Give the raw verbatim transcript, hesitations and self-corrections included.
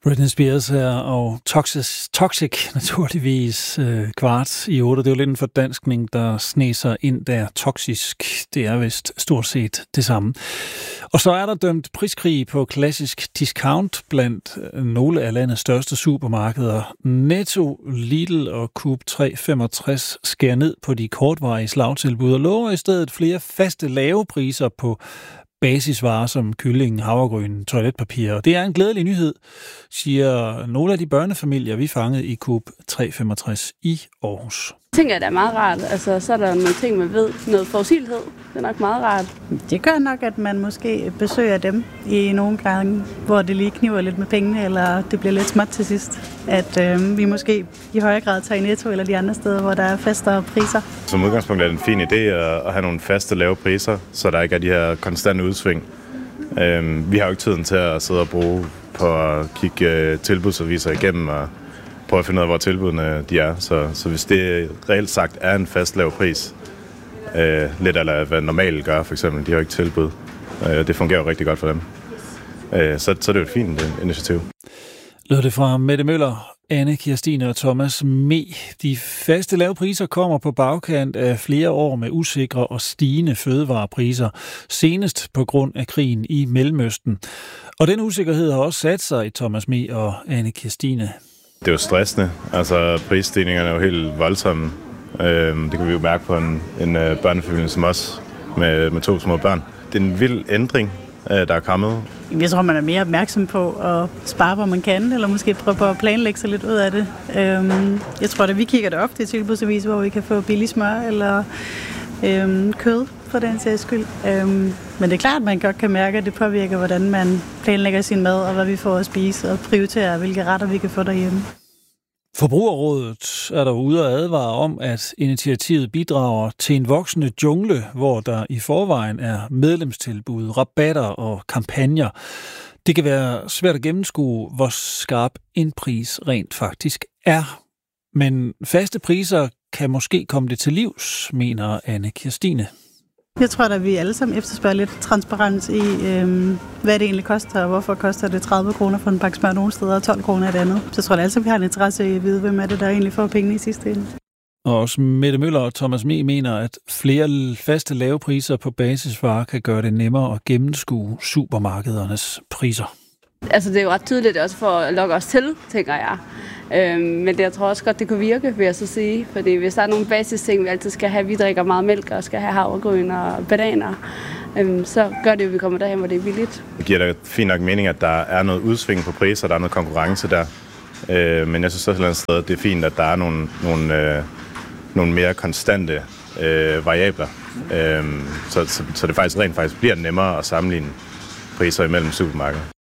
Britney Spears her, og Toxic, Toxic naturligvis øh, kvart i otte. Det er jo lidt en fordanskning, der sne sig ind der. Toksisk, det er vist stort set det samme. Og så er der dømt priskrig på klassisk discount blandt nogle af landets største supermarkeder. Netto, Lidl og Coop tre femogtres skærer ned på de kortvarige slagtilbud og lover i stedet flere faste lave priser på basisvarer som kylling, havregryn, toiletpapir. Og det er en glædelig nyhed, siger nogle af de børnefamilier, vi fangede i Coop tre femogtres i Aarhus. Jeg tænker, at det er meget rart. Altså, så er der nogle ting, man ved. Noget forudsigelighed. Det er nok meget rart. Det gør nok, at man måske besøger dem i nogle gange, hvor det lige kniver lidt med pengene, eller det bliver lidt småt til sidst. At øh, vi måske i højere grad tager i Netto eller de andre steder, hvor der er fastere priser. Som udgangspunkt er det en fin idé at have nogle faste lave priser, så der ikke er de her konstante udsving. Øh, vi har jo ikke tiden til at sidde og bruge på at kigge øh, tilbudsaviser igennem og prøve at finde ud af, hvor tilbudene de er. Så, så hvis det reelt sagt er en fast lav pris, øh, lidt eller hvad normalt gør, for eksempel, de har jo ikke tilbud. Øh, det fungerer jo rigtig godt for dem. Øh, så, så det er jo et fint initiativ. Lød det fra Mette Møller, Anne, Kirstine og Thomas Me. De faste lave priser kommer på bagkant af flere år med usikre og stigende fødevarepriser, senest på grund af krigen i Mellemøsten. Og den usikkerhed har også sat sig i Thomas Me og Anne Kirstine. Det er jo stressende. Altså, prisstigningerne er jo helt voldsomme. Det kan vi jo mærke på en, en børnefamilie som os med, med to små børn. Det er en vild ændring, der er kommet. Jeg tror, man er mere opmærksom på at spare, hvor man kan, eller måske prøve på at planlægge sig lidt ud af det. Jeg tror, at vi kigger det ofte i tilbudsavis, hvor vi kan få billig smør eller øhm, kød for den sags skyld. Øhm, men det er klart, at man godt kan mærke, at det påvirker, hvordan man planlægger sin mad, og hvad vi får at spise, og prioriterer, hvilke retter vi kan få derhjemme. Forbrugerrådet er der ude og advare om, at initiativet bidrager til en voksende jungle, hvor der i forvejen er medlemstilbud, rabatter og kampagner. Det kan være svært at gennemskue, hvor skarp en pris rent faktisk er. Men faste priser kan måske komme det til livs, mener Anne Kirstine. Jeg tror, at vi alle sammen efterspørger lidt transparens i, øhm, hvad det egentlig koster, og hvorfor koster det tredive kroner for en pakke smør nogle steder, og tolv kroner et andet. Så jeg tror, at alle sammen vi har en interesse i at vide, hvem er det, der egentlig får pengene i sidste ende. Og også Mette Møller og Thomas Me mener, at flere faste lave priser på basisvarer kan gøre det nemmere at gennemskue supermarkedernes priser. Altså, det er jo ret tydeligt også for at lokke os til, tænker jeg. Øhm, men det, jeg tror også godt, det kunne virke, vil jeg så sige. Fordi hvis der er nogle basisting, vi altid skal have, vi drikker meget mælk og skal have havregryn og bananer, øhm, så gør det jo, at vi kommer derhen, hvor det er billigt. Det giver da fint nok mening, at der er noget udsving på priser, der er noget konkurrence der. Øh, men jeg synes også et eller andet sted, at det er fint, at der er nogle, nogle, øh, nogle mere konstante øh, variabler. Øh, så, så, så det faktisk rent faktisk bliver nemmere at sammenligne priser imellem supermarkeder.